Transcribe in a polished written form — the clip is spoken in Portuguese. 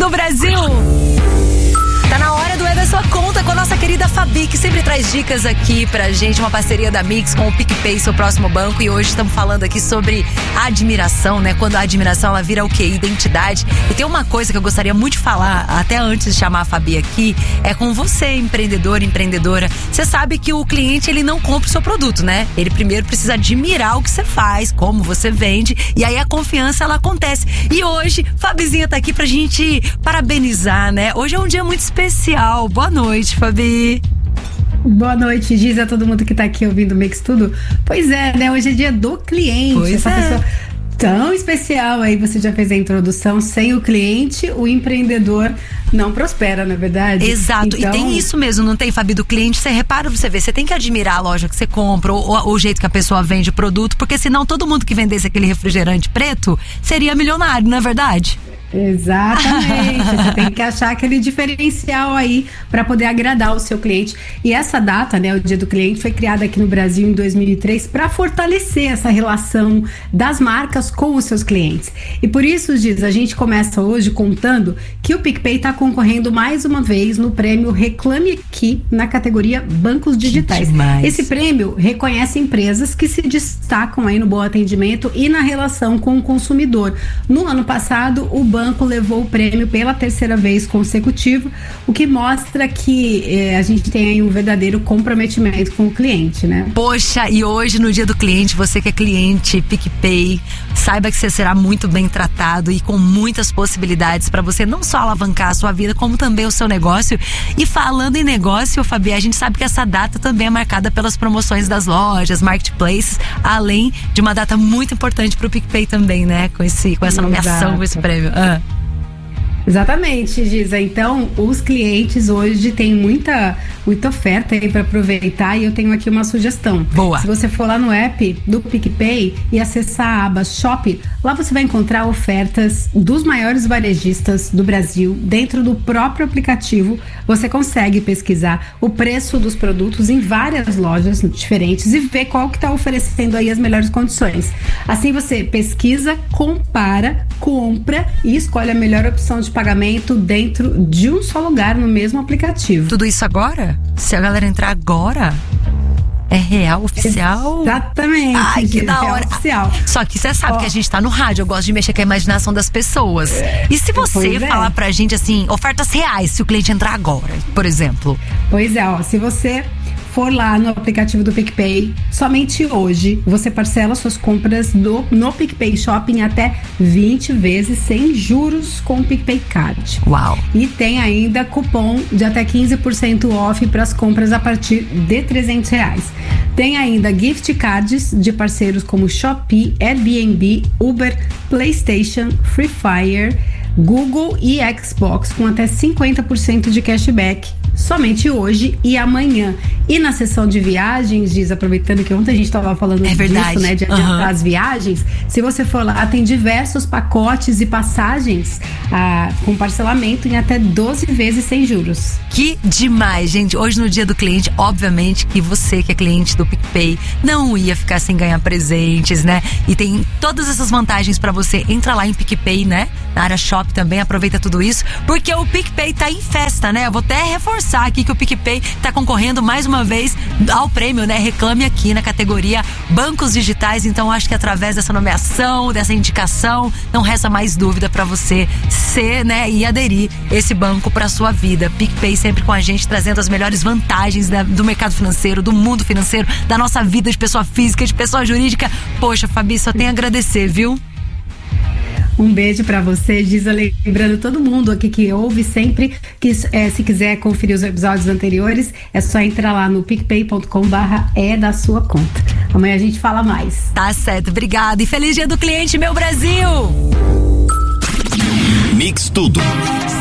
do Brasil. Tá na hora do É da Sua Conta com a nossa querida Fabi, que sempre traz dicas aqui pra gente, uma parceria da Mix com o PicPay, seu próximo banco. E hoje estamos falando aqui sobre a admiração, né? Quando a admiração, ela vira o quê? Identidade. E tem uma coisa que eu gostaria muito de falar, até antes de chamar a Fabi aqui, é com você, empreendedor, empreendedora. Você sabe que o cliente, ele não compra o seu produto, né? Ele primeiro precisa admirar o que você faz, como você vende, e aí a confiança, ela acontece. E hoje, Fabizinha tá aqui pra gente parabenizar, né? Hoje é um dia muito especial. Boa noite, Fabi. Boa noite, Giz, a todo mundo que tá aqui ouvindo o Mix Tudo. Pois é, né? Hoje é dia do cliente. Pois essa é. pessoa tão especial aí, você já fez a introdução. Sem o cliente, o empreendedor não prospera, na verdade. Exato, então... e tem isso mesmo, não tem, Fabi, do cliente? Você repara, você vê, você tem que admirar a loja que você compra, ou o jeito que a pessoa vende o produto, porque senão todo mundo que vendesse aquele refrigerante preto seria milionário, não é verdade? Exatamente, você tem que achar aquele diferencial aí para poder agradar o seu cliente. E essa data, né, o Dia do Cliente, foi criada aqui no Brasil em 2003 para fortalecer essa relação das marcas com os seus clientes. E por isso, Giz, a gente começa hoje contando que o PicPay está concorrendo mais uma vez no prêmio Reclame Aqui na categoria Bancos Digitais. Esse prêmio reconhece empresas que se destacam aí no bom atendimento e na relação com o consumidor. No ano passado, o banco levou o prêmio pela terceira vez consecutiva, o que mostra que a gente tem aí um verdadeiro comprometimento com o cliente, né? Poxa, e hoje no Dia do Cliente, você que é cliente PicPay, saiba que você será muito bem tratado e com muitas possibilidades para você não só alavancar a sua vida, como também o seu negócio. E falando em negócio, Fabi, a gente sabe que essa data também é marcada pelas promoções das lojas, marketplaces, além de uma data muito importante para o PicPay também, né? Com essa nomeação, com esse prêmio. Exatamente, Giza. Então, os clientes hoje têm muita oferta aí para aproveitar, e eu tenho aqui uma sugestão. Boa. Se você for lá no app do PicPay e acessar a aba Shop, lá você vai encontrar ofertas dos maiores varejistas do Brasil. Dentro do próprio aplicativo, você consegue pesquisar o preço dos produtos em várias lojas diferentes e ver qual que está oferecendo aí as melhores condições. Assim você pesquisa, compara, compra e escolhe a melhor opção de pagamento dentro de um só lugar no mesmo aplicativo. Tudo isso agora? Se a galera entrar agora, é real, oficial? Exatamente. Ai, que da hora. Oficial. Só que você sabe que a gente tá no rádio, eu gosto de mexer com a imaginação das pessoas. E se você falar pra gente, assim, ofertas reais, se o cliente entrar agora, por exemplo? Pois é, ó, se você for lá no aplicativo do PicPay, somente hoje você parcela suas compras no PicPay Shopping até 20 vezes sem juros com o PicPay Card. Uau! E tem ainda cupom de até 15% off para as compras a partir de R$300. Tem ainda gift cards de parceiros como Shopee, Airbnb, Uber, PlayStation, Free Fire, Google e Xbox com até 50% de cashback somente hoje e amanhã. E na seção de viagens, Giz, aproveitando que ontem a gente estava falando disso, né, de adiantar as viagens, se você for lá, tem diversos pacotes e passagens com parcelamento em até 12 vezes sem juros. Que demais, gente. Hoje no Dia do Cliente, obviamente que você que é cliente do PicPay não ia ficar sem ganhar presentes, né? E tem todas essas vantagens pra você. Entra lá em PicPay, né? Na área Shop também, aproveita tudo isso, porque o PicPay tá em festa, né? Eu vou até reforçar aqui que o PicPay tá concorrendo mais uma vez ao prêmio, né? Reclame Aqui na categoria Bancos Digitais. Então acho que através dessa nomeação, dessa indicação, não resta mais dúvida pra você ser, né, e aderir esse banco pra sua vida. PicPay sempre com a gente, trazendo as melhores vantagens do mercado financeiro, do mundo financeiro, da nossa vida de pessoa física, de pessoa jurídica. Poxa, Fabi, só tem a agradecer, viu? Um beijo pra você, Giz. Lembrando todo mundo aqui que ouve sempre que se quiser conferir os episódios anteriores, é só entrar lá no picpay.com/é da sua conta. Amanhã a gente fala mais. Tá certo, obrigada. E feliz Dia do Cliente, meu Brasil! Mix Tudo.